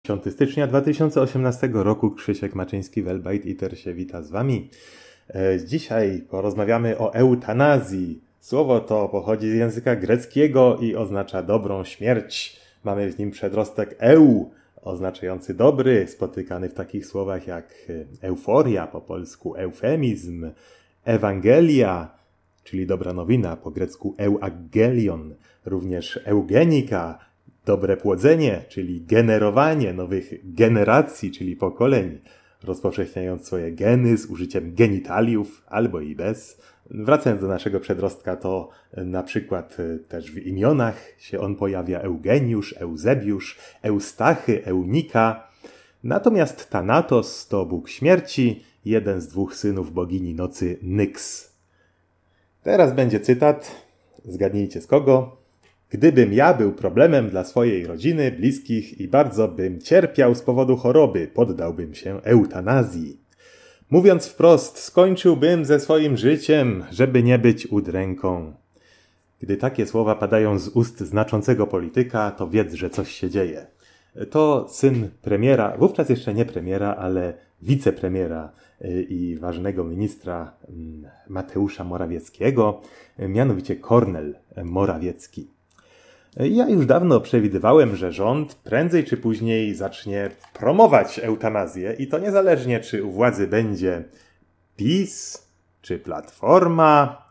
10 stycznia 2018 roku Krzysiek Maczyński-Welbeit-Iter się wita z Wami. Dzisiaj porozmawiamy o eutanazji. Słowo to pochodzi z języka greckiego i oznacza dobrą śmierć. Mamy w nim przedrostek eu, oznaczający dobry, spotykany w takich słowach jak euforia, po polsku eufemizm, ewangelia, czyli dobra nowina, po grecku euangelion, również eugenika, dobre płodzenie, czyli generowanie nowych generacji, czyli pokoleń, rozpowszechniając swoje geny z użyciem genitaliów albo i bez. Wracając do naszego przedrostka, to na przykład też w imionach się on pojawia: Eugeniusz, Eusebiusz, Eustachy, Eunika. Natomiast Thanatos to bóg śmierci, jeden z dwóch synów bogini nocy Nyx. Teraz będzie cytat, zgadnijcie z kogo. Gdybym ja był problemem dla swojej rodziny, bliskich i bardzo bym cierpiał z powodu choroby, poddałbym się eutanazji. Mówiąc wprost, skończyłbym ze swoim życiem, żeby nie być udręką. Gdy takie słowa padają z ust znaczącego polityka, to wiedz, że coś się dzieje. To syn premiera, wówczas jeszcze nie premiera, ale wicepremiera i ważnego ministra Mateusza Morawieckiego, mianowicie Kornel Morawiecki. Ja już dawno przewidywałem, że rząd prędzej czy później zacznie promować eutanazję i to niezależnie, czy u władzy będzie PiS, czy Platforma,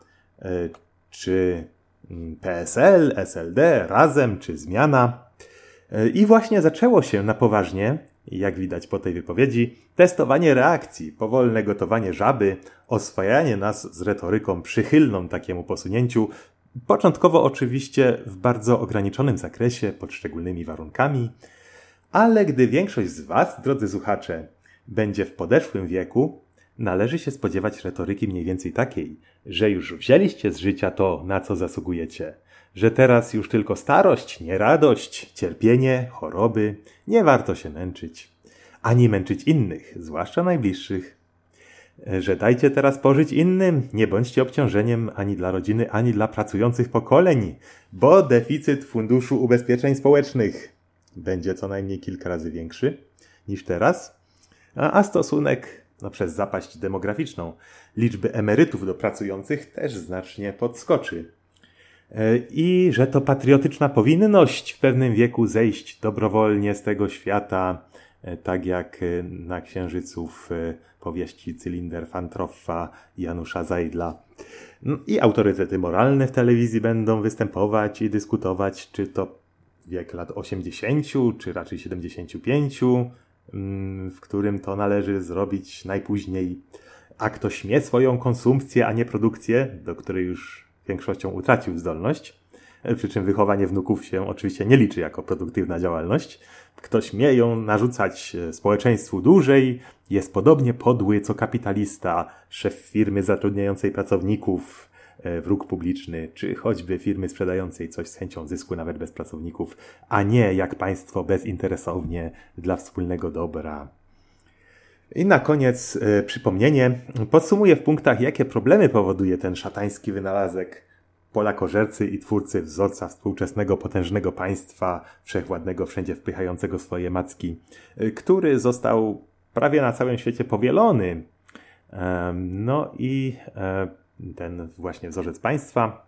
czy PSL, SLD, Razem, czy Zmiana. I właśnie zaczęło się na poważnie, jak widać po tej wypowiedzi, testowanie reakcji, powolne gotowanie żaby, oswajanie nas z retoryką przychylną takiemu posunięciu, początkowo oczywiście w bardzo ograniczonym zakresie, pod szczególnymi warunkami, ale gdy większość z Was, drodzy słuchacze, będzie w podeszłym wieku, należy się spodziewać retoryki mniej więcej takiej, że już wzięliście z życia to, na co zasługujecie, że teraz już tylko starość, nieradość, cierpienie, choroby, nie warto się męczyć, ani męczyć innych, zwłaszcza najbliższych. Że dajcie teraz pożyć innym, nie bądźcie obciążeniem ani dla rodziny, ani dla pracujących pokoleń, bo deficyt Funduszu Ubezpieczeń Społecznych będzie co najmniej kilka razy większy niż teraz, a stosunek przez zapaść demograficzną liczby emerytów do pracujących też znacznie podskoczy. I że to patriotyczna powinność w pewnym wieku zejść dobrowolnie z tego świata, tak jak na Księżycu w powieści Cylinder van Troffa Janusza Zajdla. I autorytety moralne w telewizji będą występować i dyskutować, czy to wiek lat 80, czy raczej 75, w którym to należy zrobić najpóźniej, a kto śmie swoją konsumpcję, a nie produkcję, do której już większością utracił zdolność, przy czym wychowanie wnuków się oczywiście nie liczy jako produktywna działalność. Kto śmie ją narzucać społeczeństwu dłużej, jest podobnie podły co kapitalista, szef firmy zatrudniającej pracowników, wróg publiczny, czy choćby firmy sprzedającej coś z chęcią zysku nawet bez pracowników, a nie jak państwo bezinteresownie dla wspólnego dobra. I na koniec przypomnienie. Podsumuję w punktach, jakie problemy powoduje ten szatański wynalazek Polakożercy i twórcy wzorca współczesnego potężnego państwa, wszechwładnego, wszędzie wpychającego swoje macki, który został prawie na całym świecie powielony. No i ten właśnie wzorzec państwa.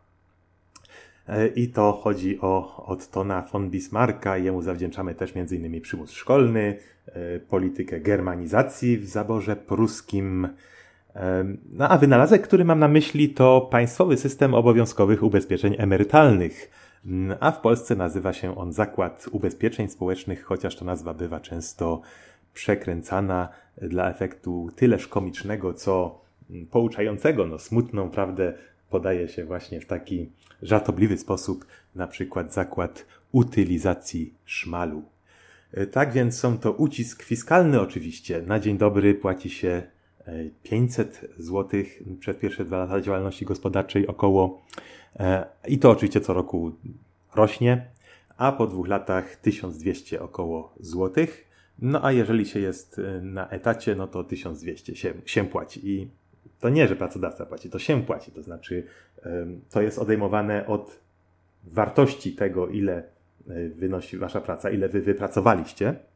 I to chodzi o Ottona von Bismarcka. Jemu zawdzięczamy też m.in. przymus szkolny, politykę germanizacji w zaborze pruskim. No a wynalazek, który mam na myśli, to państwowy system obowiązkowych ubezpieczeń emerytalnych. A w Polsce nazywa się on Zakład Ubezpieczeń Społecznych, chociaż ta nazwa bywa często przekręcana dla efektu tyleż komicznego, co pouczającego. No, smutną prawdę podaje się właśnie w taki żartobliwy sposób, na przykład Zakład Utylizacji Szmalu. Tak więc są to ucisk fiskalny oczywiście. Na dzień dobry płaci się 500 zł przez pierwsze 2 lata działalności gospodarczej około. I to oczywiście co roku rośnie, a po 2 latach 1200 około złotych. No a jeżeli się jest na etacie, no to 1200 się płaci. I to nie, że pracodawca płaci, to się płaci. To znaczy to jest odejmowane od wartości tego, ile wynosi wasza praca, ile wy wypracowaliście.